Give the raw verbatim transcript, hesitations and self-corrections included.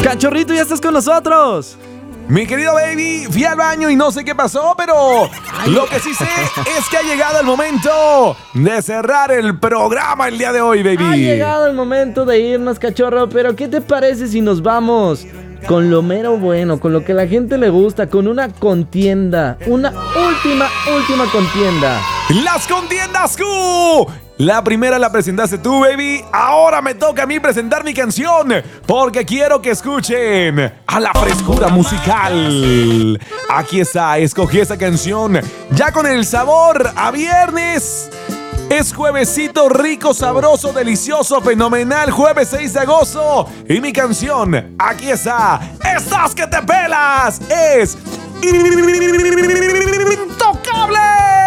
Cachorrito, ya estás con nosotros. Mi querido baby, fui al baño y no sé qué pasó, pero lo que sí sé es que ha llegado el momento de cerrar el programa el día de hoy, baby. Ha llegado el momento de irnos, cachorro, pero ¿qué te parece si nos vamos con lo mero bueno, con lo que a la gente le gusta, con una contienda, una última, última contienda? ¡Las contiendas Q! La primera la presentaste tú, baby. Ahora me toca a mí presentar mi canción, porque quiero que escuchen a la frescura musical. Aquí está, escogí esa canción ya con el sabor a viernes. Es juevesito rico, sabroso, delicioso, fenomenal, jueves seis de agosto. Y mi canción, aquí está, ¡Estás que te pelas! Es Intocable.